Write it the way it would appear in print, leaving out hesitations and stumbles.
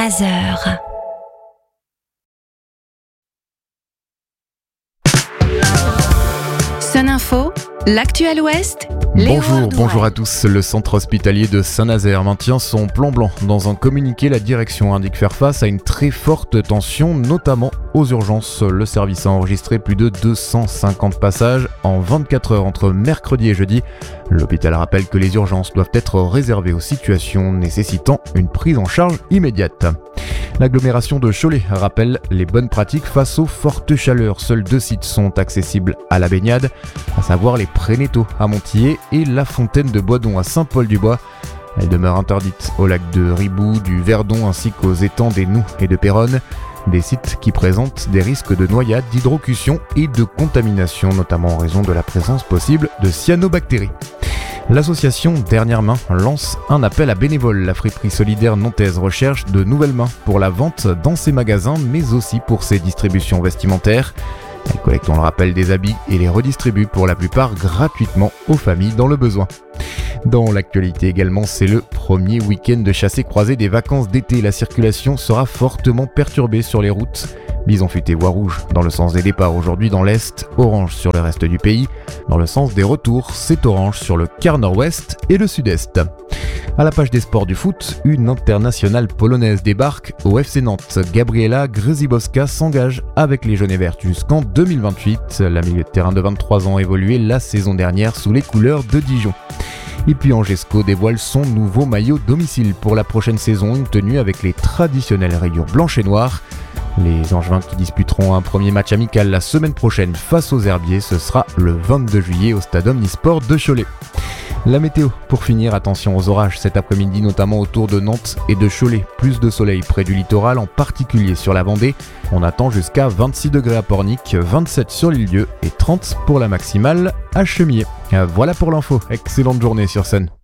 Fraser. Sun Info, l'actu à l'Ouest. Bonjour à tous. Le centre hospitalier de Saint-Nazaire maintient son plan blanc. Dans un communiqué, la direction indique faire face à une très forte tension, notamment aux urgences. Le service a enregistré plus de 250 passages en 24 heures entre mercredi et jeudi. L'hôpital rappelle que les urgences doivent être réservées aux situations nécessitant une prise en charge immédiate. L'agglomération de Cholet rappelle les bonnes pratiques face aux fortes chaleurs. Seuls 2 sites sont accessibles à la baignade, à savoir les Prénétaux à Montillet et la fontaine de Boisdon à Saint-Paul-du-Bois. Elle demeure interdite au lac de Ribou, du Verdon ainsi qu'aux étangs des Noux et de Péronne. Des sites qui présentent des risques de noyade, d'hydrocution et de contamination, notamment en raison de la présence possible de cyanobactéries. L'association Dernière Main lance un appel à bénévoles. La friperie solidaire nantaise recherche de nouvelles mains pour la vente dans ses magasins, mais aussi pour ses distributions vestimentaires. Elle collecte, on le rappelle, des habits et les redistribue pour la plupart gratuitement aux familles dans le besoin. Dans l'actualité également, c'est le premier week-end de chassé-croisé des vacances d'été. La circulation sera fortement perturbée sur les routes. Bison futé voie rouge dans le sens des départs aujourd'hui dans l'Est, orange sur le reste du pays. Dans le sens des retours, c'est orange sur le quart nord-ouest et le sud-est. À la page des sports du foot, une internationale polonaise débarque au FC Nantes. Gabriela Grzybowska s'engage avec les jaunes et verts jusqu'en 2028. La milieu de terrain de 23 ans a évolué la saison dernière sous les couleurs de Dijon. Et puis Angesco dévoile son nouveau maillot domicile pour la prochaine saison, une tenue avec les traditionnelles rayures blanches et noires. Les Angevins qui disputeront un premier match amical la semaine prochaine face aux Herbiers, ce sera le 22 juillet au stade Omnisport de Cholet. La météo, pour finir, attention aux orages cet après-midi, notamment autour de Nantes et de Cholet. Plus de soleil près du littoral, en particulier sur la Vendée. On attend jusqu'à 26 degrés à Pornic, 27 sur l'Île-Dieu et 30 pour la maximale à Chemillé. Voilà pour l'info, excellente journée sur Sun.